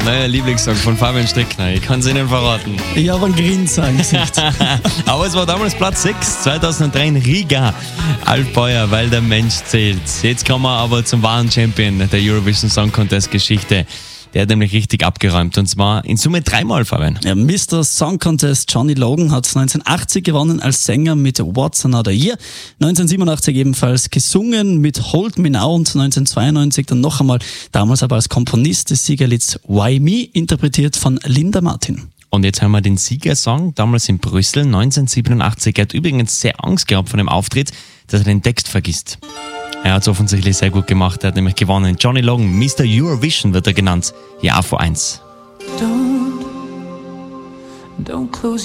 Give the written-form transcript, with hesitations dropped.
neuer Lieblingssong von Fabian Strickner. Ich kann es Ihnen verraten. Ich habe einen Grinser im Gesicht. Aber es war damals Platz 6, 2003 in Riga. Altbeuer, weil der Mensch zählt. Jetzt kommen wir aber zum wahren Champion der Eurovision Song Contest Geschichte. Der hat nämlich richtig abgeräumt, und zwar in Summe 3-mal, Fabian. Ja, Mr. Song Contest Johnny Logan hat 1980 gewonnen als Sänger mit What's Another Year, 1987 ebenfalls gesungen mit Hold Me Now und 1992 dann noch einmal, damals aber als Komponist des Siegerlieds Why Me, interpretiert von Linda Martin. Und jetzt haben wir den Siegersong, damals in Brüssel, 1987. Er hat übrigens sehr Angst gehabt vor dem Auftritt, dass er den Text vergisst. Er hat es offensichtlich sehr gut gemacht, er hat nämlich gewonnen. Johnny Logan, Mr. Eurovision wird er genannt, hier auf 1. Don't close